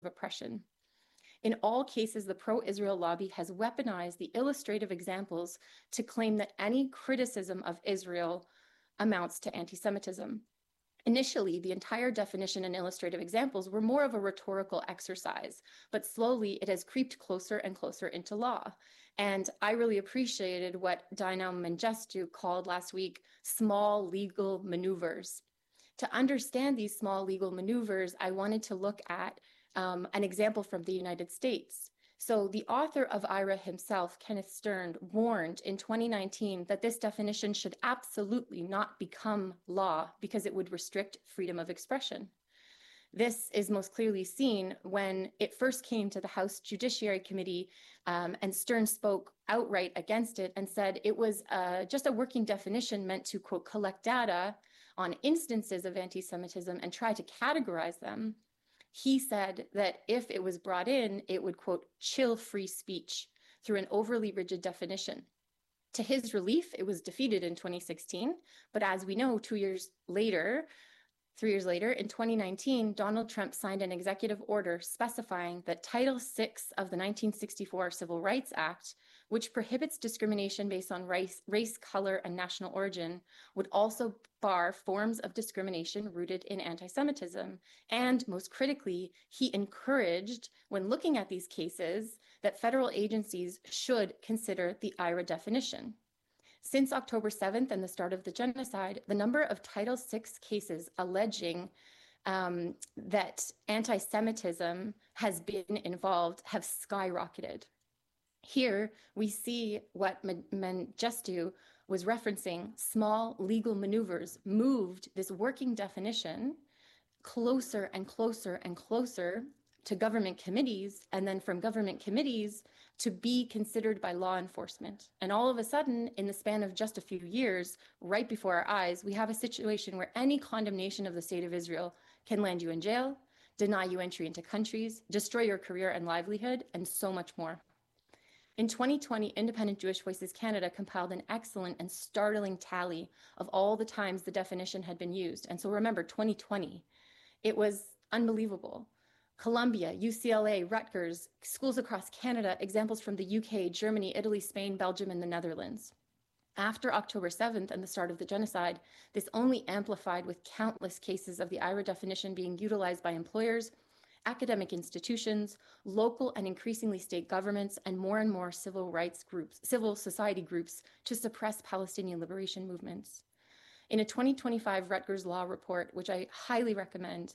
oppression. In all cases, the pro-Israel lobby has weaponized the illustrative examples to claim that any criticism of Israel amounts to anti-Semitism. Initially, the entire definition and illustrative examples were more of a rhetorical exercise, but slowly it has creeped closer and closer into law. And I really appreciated what Dina Mengestu called last week small legal maneuvers. To understand these small legal maneuvers, I wanted to look at an example from the United States. So the author of IHRA himself, Kenneth Stern, warned in 2019 that this definition should absolutely not become law because it would restrict freedom of expression. This is most clearly seen when it first came to the House Judiciary Committee, and Stern spoke outright against it and said it was just a working definition meant to, quote, collect data on instances of anti-Semitism and try to categorize them. He said that if it was brought in, it would, quote, chill free speech through an overly rigid definition. To his relief, it was defeated in 2016. But as we know, 3 years later, in 2019, Donald Trump signed an executive order specifying that Title VI of the 1964 Civil Rights Act, which prohibits discrimination based on race, color, and national origin, would also bar forms of discrimination rooted in anti-Semitism. And most critically, he encouraged, when looking at these cases, that federal agencies should consider the IHRA definition. Since October 7th and the start of the genocide, the number of Title VI cases alleging that anti-Semitism has been involved have skyrocketed. Here, we see what Mengestu was referencing. Small legal maneuvers moved this working definition closer and closer and closer to government committees, and then from government committees to be considered by law enforcement. And all of a sudden, in the span of just a few years, right before our eyes, we have a situation where any condemnation of the state of Israel can land you in jail, deny you entry into countries, destroy your career and livelihood, and so much more. In 2020, Independent Jewish Voices Canada compiled an excellent and startling tally of all the times the definition had been used. And so remember, 2020, it was unbelievable. Columbia, UCLA, Rutgers, schools across Canada, examples from the UK, Germany, Italy, Spain, Belgium, and the Netherlands. After October 7th and the start of the genocide, this only amplified with countless cases of the IHRA definition being utilized by employers, academic institutions, local and increasingly state governments, and more civil rights groups, civil society groups to suppress Palestinian liberation movements. In a 2025 Rutgers Law report, which I highly recommend,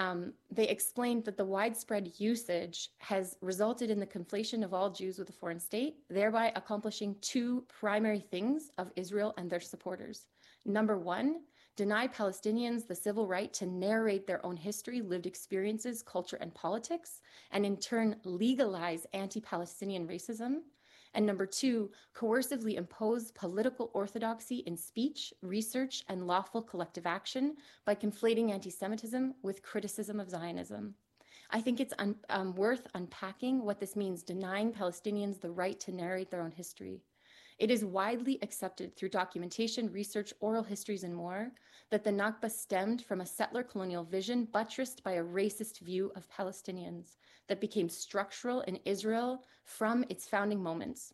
they explained that the widespread usage has resulted in the conflation of all Jews with a foreign state, thereby accomplishing two primary things of Israel and their supporters. Number one, deny Palestinians the civil right to narrate their own history, lived experiences, culture, and politics, and in turn legalize anti-Palestinian racism. And number two, coercively impose political orthodoxy in speech, research, and lawful collective action by conflating anti-Semitism with criticism of Zionism. I think it's worth unpacking what this means, denying Palestinians the right to narrate their own history. It is widely accepted through documentation, research, oral histories, and more that the Nakba stemmed from a settler colonial vision buttressed by a racist view of Palestinians that became structural in Israel from its founding moments.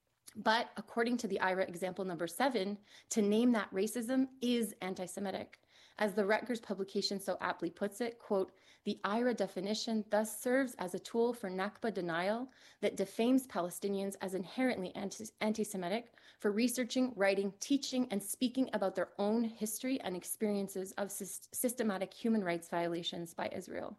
But according to the IHRA example number 7, to name that racism is anti-Semitic. As the Rutgers publication so aptly puts it, quote, the IHRA definition thus serves as a tool for Nakba denial that defames Palestinians as inherently anti-Semitic for researching, writing, teaching, and speaking about their own history and experiences of systematic human rights violations by Israel.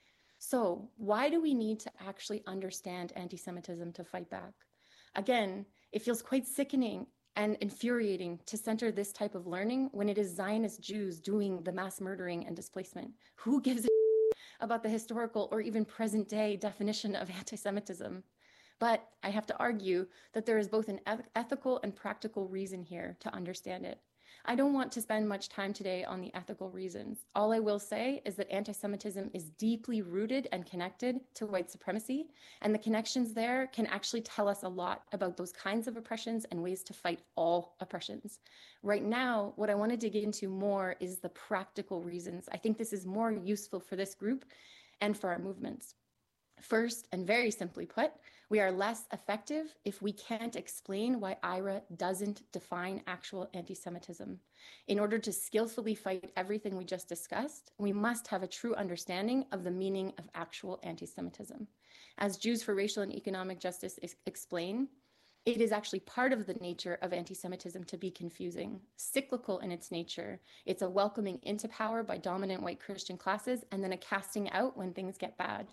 So why do we need to actually understand anti-Semitism to fight back? Again, it feels quite sickening and infuriating to center this type of learning when it is Zionist Jews doing the mass murdering and displacement. Who gives a about the historical or even present day definition of anti-Semitism? But I have to argue that there is both an ethical and practical reason here to understand it. I don't want to spend much time today on the ethical reasons. All I will say is that anti-Semitism is deeply rooted and connected to white supremacy, and the connections there can actually tell us a lot about those kinds of oppressions and ways to fight all oppressions. Right now, what I want to dig into more is the practical reasons. I think this is more useful for this group and for our movements. First, and very simply put, we are less effective if we can't explain why IHRA doesn't define actual anti-Semitism. In order to skillfully fight everything we just discussed, we must have a true understanding of the meaning of actual anti-Semitism. As Jews for Racial and Economic Justice explain, it is actually part of the nature of anti-Semitism to be confusing, cyclical in its nature. It's a welcoming into power by dominant white Christian classes and then a casting out when things get bad.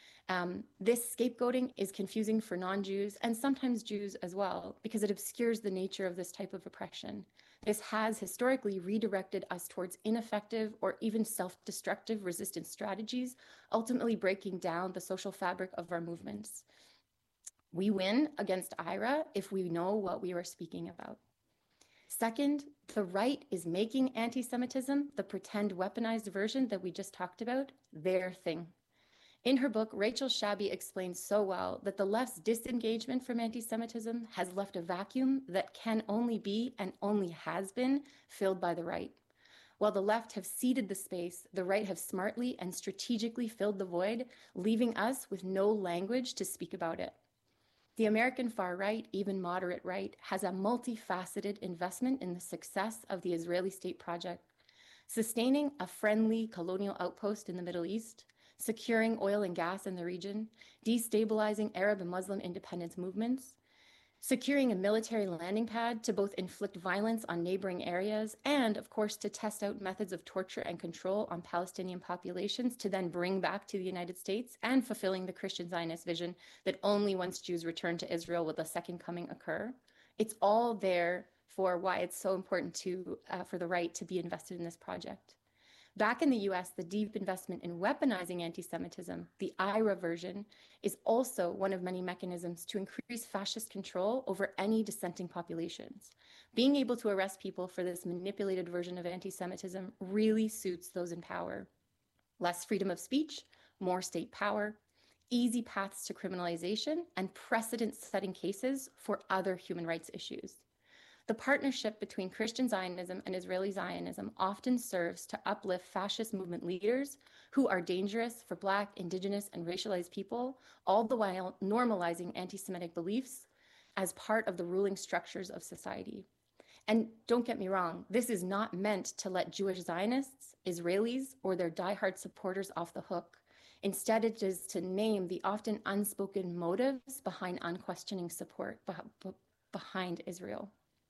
This scapegoating is confusing for non-Jews and sometimes Jews as well, because it obscures the nature of this type of oppression. This has historically redirected us towards ineffective or even self-destructive resistance strategies, ultimately breaking down the social fabric of our movements. We win against IHRA if we know what we are speaking about. Second, the right is making anti-Semitism, the pretend weaponized version that we just talked about, their thing. In her book, Rachel Shabby explains so well that the left's disengagement from anti-Semitism has left a vacuum that can only be and only has been filled by the right. While the left have ceded the space, the right have smartly and strategically filled the void, leaving us with no language to speak about it. The American far right, even moderate right, has a multifaceted investment in the success of the Israeli state project, sustaining a friendly colonial outpost in the Middle East, securing oil and gas in the region, destabilizing Arab and Muslim independence movements, securing a military landing pad to both inflict violence on neighboring areas and, of course, to test out methods of torture and control on Palestinian populations to then bring back to the United States, and fulfilling the Christian Zionist vision that only once Jews return to Israel will the second coming occur. It's all there for why it's so important for the right to be invested in this project. Back in the US, the deep investment in weaponizing anti-Semitism, the IHRA version, is also one of many mechanisms to increase fascist control over any dissenting populations. Being able to arrest people for this manipulated version of anti-Semitism really suits those in power. Less freedom of speech, more state power, easy paths to criminalization, and precedent-setting cases for other human rights issues. The partnership between Christian Zionism and Israeli Zionism often serves to uplift fascist movement leaders who are dangerous for Black, Indigenous, and racialized people, all the while normalizing anti-Semitic beliefs as part of the ruling structures of society. And don't get me wrong, this is not meant to let Jewish Zionists, Israelis, or their diehard supporters off the hook. Instead, it is to name the often unspoken motives behind unquestioning support behind Israel.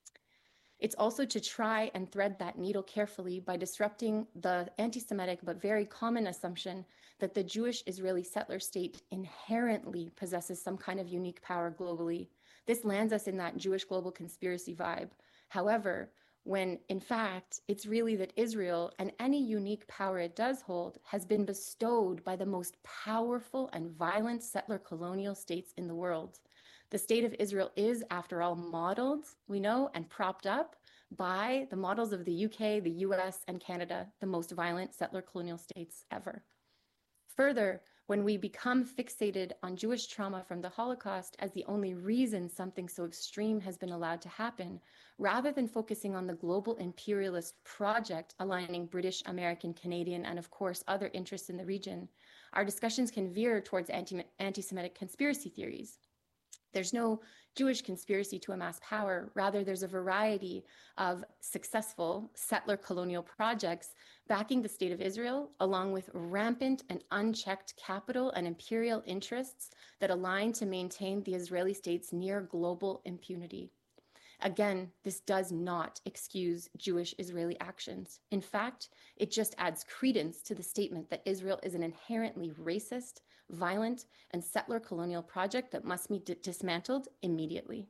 It's also to try and thread that needle carefully by disrupting the anti-Semitic but very common assumption that the Jewish Israeli settler state inherently possesses some kind of unique power globally. This lands us in that Jewish global conspiracy vibe. However, when in fact, it's really that Israel and any unique power it does hold has been bestowed by the most powerful and violent settler colonial states in the world. The state of Israel is, after all, modeled, we know, and propped up by the models of the UK, the US, and Canada, the most violent settler colonial states ever. Further, when we become fixated on Jewish trauma from the Holocaust as the only reason something so extreme has been allowed to happen, rather than focusing on the global imperialist project aligning British, American, Canadian, and of course other interests in the region, our discussions can veer towards anti-Semitic conspiracy theories. There's no Jewish conspiracy to amass power. Rather, there's a variety of successful settler colonial projects backing the state of Israel, along with rampant and unchecked capital and imperial interests that align to maintain the Israeli state's near global impunity. Again, this does not excuse Jewish Israeli actions. In fact, it just adds credence to the statement that Israel is an inherently racist, violent, and settler colonial project that must be dismantled immediately.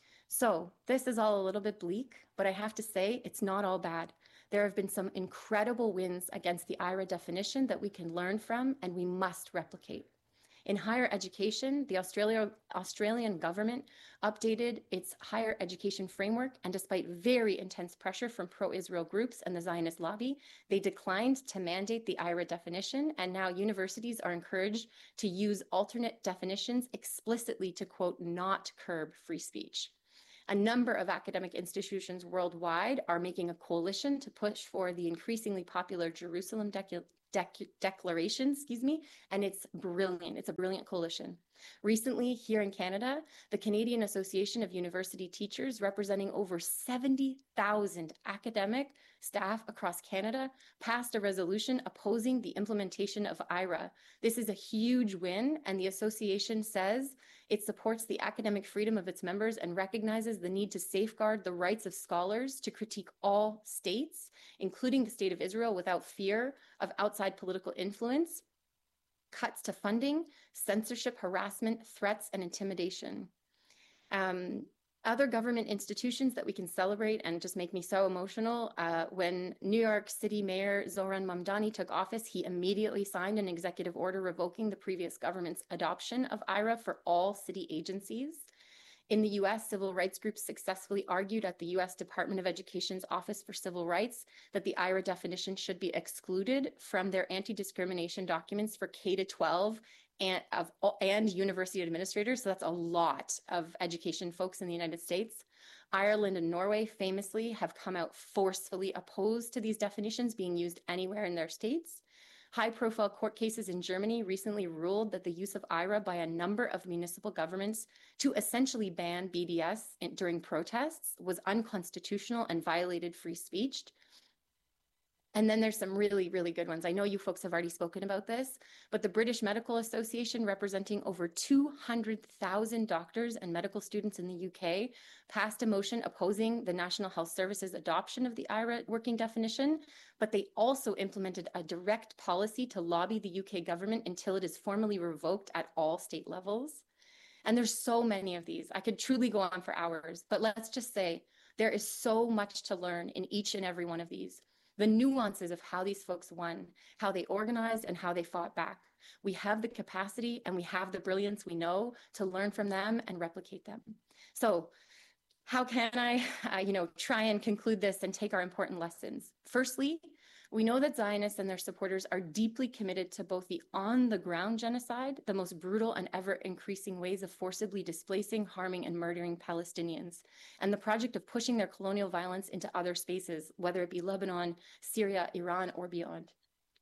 So this is all a little bit bleak, but I have to say it's not all bad. There have been some incredible wins against the IHRA definition that we can learn from and we must replicate. In higher education, the Australian government updated its higher education framework, and despite very intense pressure from pro-Israel groups and the Zionist lobby, they declined to mandate the IHRA definition, and now universities are encouraged to use alternate definitions explicitly to, quote, not curb free speech. A number of academic institutions worldwide are making a coalition to push for the increasingly popular Jerusalem declaration, and it's brilliant. It's a brilliant coalition. Recently, here in Canada, the Canadian Association of University Teachers, representing over 70,000 academic staff across Canada, passed a resolution opposing the implementation of IRA. This is a huge win, and the association says it supports the academic freedom of its members and recognizes the need to safeguard the rights of scholars to critique all states, including the State of Israel, without fear of outside political influence, cuts to funding, censorship, harassment, threats, and intimidation. Other government institutions that we can celebrate and just make me so emotional. When New York City Mayor Zohran Mamdani took office, he immediately signed an executive order revoking the previous government's adoption of IRA for all city agencies. In the US, civil rights groups successfully argued at the US Department of Education's Office for Civil Rights that the IRA definition should be excluded from their anti-discrimination documents for K-12 and university administrators. So that's a lot of education folks in the United States. Ireland and Norway famously have come out forcefully opposed to these definitions being used anywhere in their states. High-profile court cases in Germany recently ruled that the use of IRA by a number of municipal governments to essentially ban BDS during protests was unconstitutional and violated free speech. And then there's some really, really good ones. I know you folks have already spoken about this, but the British Medical Association, representing over 200,000 doctors and medical students in the UK, passed a motion opposing the National Health Service's adoption of the IRA working definition, but they also implemented a direct policy to lobby the UK government until it is formally revoked at all state levels. And there's so many of these. I could truly go on for hours, but let's just say there is so much to learn in each and every one of these. The nuances of how these folks won, how they organized, and how they fought back. We have the capacity and we have the brilliance we know to learn from them and replicate them. So how can I, try and conclude this and take our important lessons? Firstly, we know that Zionists and their supporters are deeply committed to both the on-the-ground genocide, the most brutal and ever-increasing ways of forcibly displacing, harming, and murdering Palestinians, and the project of pushing their colonial violence into other spaces, whether it be Lebanon, Syria, Iran, or beyond.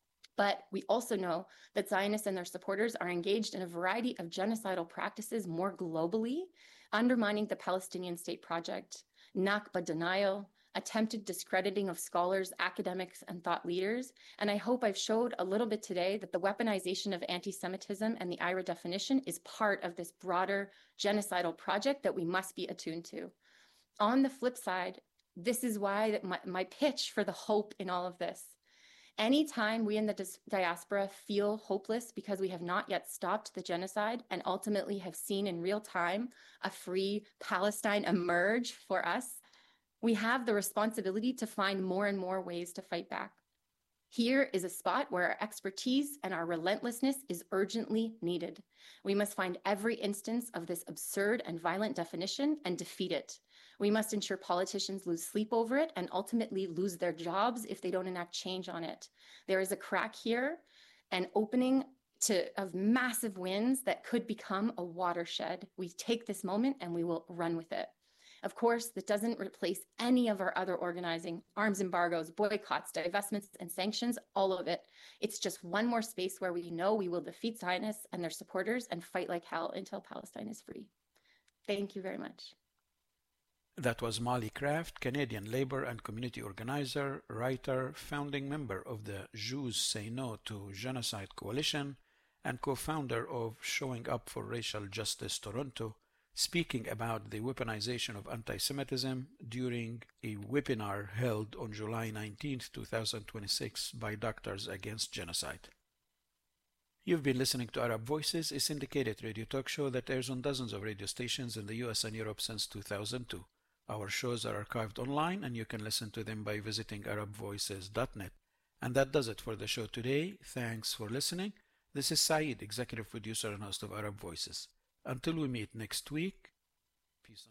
But we also know that Zionists and their supporters are engaged in a variety of genocidal practices more globally, undermining the Palestinian state project, Nakba denial, attempted discrediting of scholars, academics, and thought leaders. And I hope I've showed a little bit today that the weaponization of anti-Semitism and the IRA definition is part of this broader genocidal project that we must be attuned to. On the flip side, this is why my pitch for the hope in all of this. Anytime we in the diaspora feel hopeless because we have not yet stopped the genocide and ultimately have seen in real time a free Palestine emerge for us, we have the responsibility to find more and more ways to fight back. Here is a spot where our expertise and our relentlessness is urgently needed. We must find every instance of this absurd and violent definition and defeat it. We must ensure politicians lose sleep over it and ultimately lose their jobs if they don't enact change on it. There is a crack here, an opening of massive wins that could become a watershed. We take this moment and we will run with it. Of course, that doesn't replace any of our other organizing, arms embargoes, boycotts, divestments, and sanctions, all of it. It's just one more space where we know we will defeat Zionists and their supporters and fight like hell until Palestine is free. Thank you very much. That was Molly Craft, Canadian labor and community organizer, writer, founding member of the Jews Say No to Genocide Coalition, and co-founder of Showing Up for Racial Justice Toronto, speaking about the weaponization of anti-Semitism during a webinar held on July 19, 2026 by Doctors Against Genocide. You've been listening to Arab Voices, a syndicated radio talk show that airs on dozens of radio stations in the US and Europe since 2002. Our shows are archived online and you can listen to them by visiting arabvoices.net. And that does it for the show today. Thanks for listening. This is Saeed, executive producer and host of Arab Voices. Until we meet next week, peace on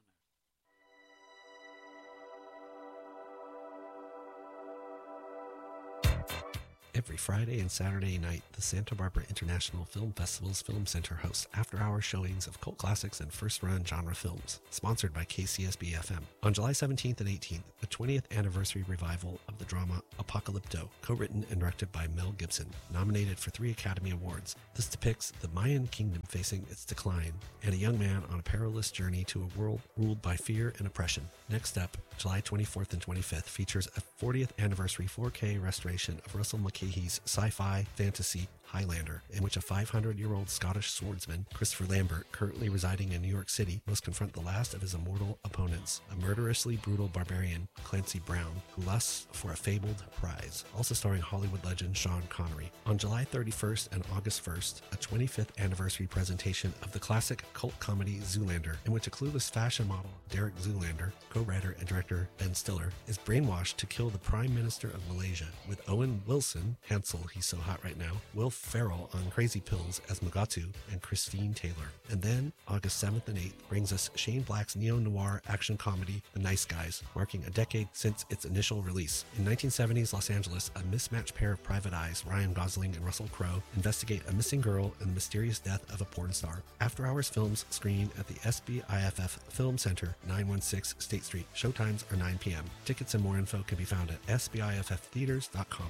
earth. Every Friday and Saturday night, the Santa Barbara International Film Festival's Film Center hosts after-hour showings of cult classics and first-run genre films, sponsored by KCSB-FM. On July 17th and 18th, the 20th anniversary revival of the drama Apocalypto, co-written and directed by Mel Gibson, nominated for 3 Academy Awards. This depicts the Mayan kingdom facing its decline and a young man on a perilous journey to a world ruled by fear and oppression. Next up, July 24th and 25th, features a 40th anniversary 4K restoration of Russell Mulcahy's sci-fi fantasy Highlander, in which a 500-year-old Scottish swordsman, Christopher Lambert, currently residing in New York City, must confront the last of his immortal opponents, a murderously brutal barbarian, Clancy Brown, who lusts for a fabled prize, also starring Hollywood legend Sean Connery. On July 31st and August 1st, a 25th anniversary presentation of the classic cult comedy Zoolander, in which a clueless fashion model, Derek Zoolander, co-writer and director Ben Stiller, is brainwashed to kill the Prime Minister of Malaysia, with Owen Wilson, Hansel, he's so hot right now, Will Ferrell on Crazy Pills as Mugatu, and Christine Taylor. And then, August 7th and 8th brings us Shane Black's neo-noir action comedy, The Nice Guys, marking a decade since its initial release. In 1970s Los Angeles, a mismatched pair of private eyes, Ryan Gosling and Russell Crowe, investigate a missing girl and the mysterious death of a porn star. After Hours films screen at the SBIFF Film Center, 916 State Street. Showtimes are 9 p.m. Tickets and more info can be found at sbifftheaters.com.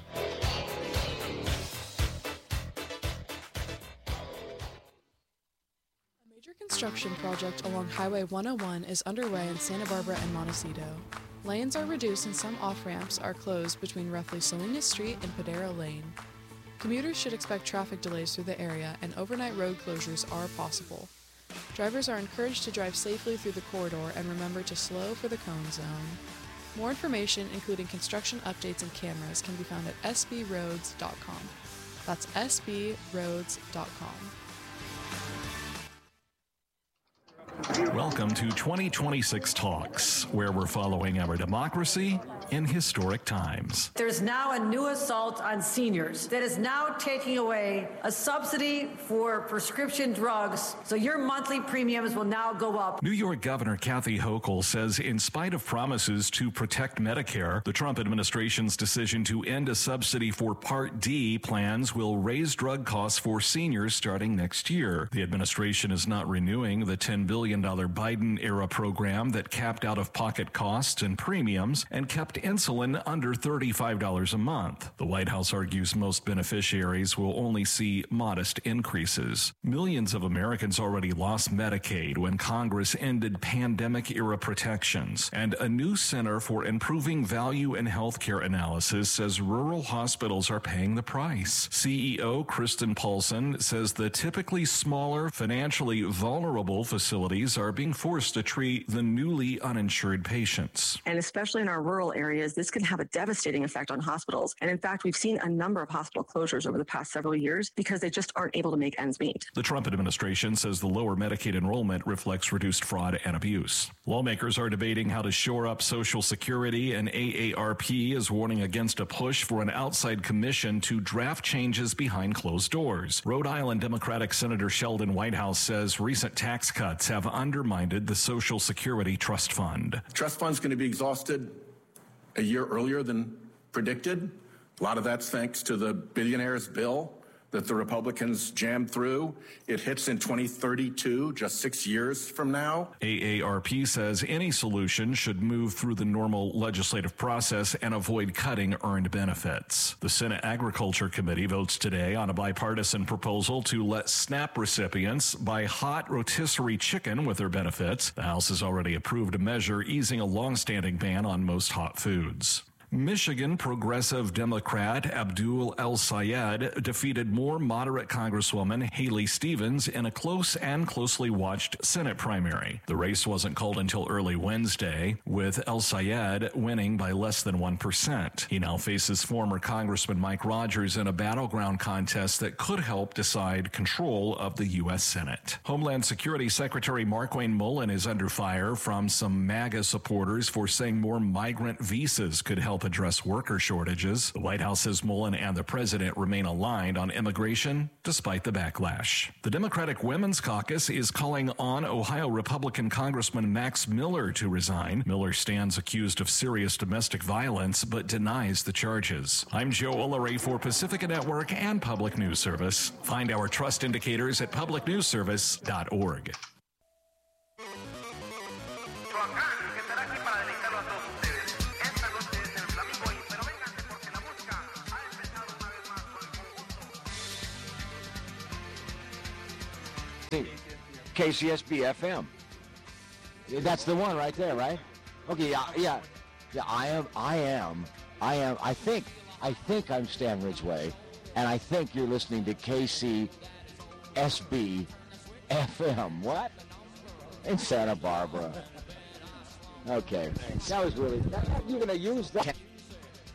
Construction project along Highway 101 is underway in Santa Barbara and Montecito. Lanes are reduced and some off-ramps are closed between roughly Salinas Street and Padero Lane. Commuters should expect traffic delays through the area and overnight road closures are possible. Drivers are encouraged to drive safely through the corridor and remember to slow for the cone zone. More information, including construction updates and cameras, can be found at sbroads.com. That's sbroads.com. Welcome to 2026 Talks, where we're following our democracy in historic times. There's now a new assault on seniors that is now taking away a subsidy for prescription drugs, so your monthly premiums will now go up. New York Governor Kathy Hochul says in spite of promises to protect Medicare, the Trump administration's decision to end a subsidy for Part D plans will raise drug costs for seniors starting next year. The administration is not renewing the $10 billion Biden-era program that capped out-of-pocket costs and premiums and kept insulin under $35 a month. The White House argues most beneficiaries will only see modest increases. Millions of Americans already lost Medicaid when Congress ended pandemic-era protections, and a new Center for Improving Value in Healthcare Analysis says rural hospitals are paying the price. CEO Kristen Paulson says the typically smaller, financially vulnerable facilities are being forced to treat the newly uninsured patients. And especially in our rural areas, this can have a devastating effect on hospitals. And in fact, we've seen a number of hospital closures over the past several years because they just aren't able to make ends meet. The Trump administration says the lower Medicaid enrollment reflects reduced fraud and abuse. Lawmakers are debating how to shore up Social Security, and AARP is warning against a push for an outside commission to draft changes behind closed doors. Rhode Island Democratic Senator Sheldon Whitehouse says recent tax cuts have undermined the Social Security Trust Fund. Trust fund's going to be exhausted a year earlier than predicted. A lot of that's thanks to the billionaires' bill that the Republicans jammed through. It hits in 2032, just 6 years from now. AARP says any solution should move through the normal legislative process and avoid cutting earned benefits. The Senate Agriculture Committee votes today on a bipartisan proposal to let SNAP recipients buy hot rotisserie chicken with their benefits. The House has already approved a measure easing a longstanding ban on most hot foods. Michigan progressive Democrat Abdul El-Sayed defeated more moderate Congresswoman Haley Stevens in a close and closely watched Senate primary. The race wasn't called until early Wednesday, with El-Sayed winning by less than 1%. He now faces former Congressman Mike Rogers in a battleground contest that could help decide control of the U.S. Senate. Homeland Security Secretary Markwayne Mullin is under fire from some MAGA supporters for saying more migrant visas could help help address worker shortages. The White House says Mullen and the president remain aligned on immigration despite the backlash. The Democratic Women's Caucus is calling on Ohio Republican Congressman Max Miller to resign. Miller stands accused of serious domestic violence but denies the charges. I'm Joe Ullery for Pacifica Network and Public News Service. Find our trust indicators at publicnewsservice.org. KCSB FM. That's the one right there, right? Okay, yeah. I think I'm Stan Ridgway, and I think you're listening to KCSB FM. What? In Santa Barbara. Okay. That was really, you're going to use that.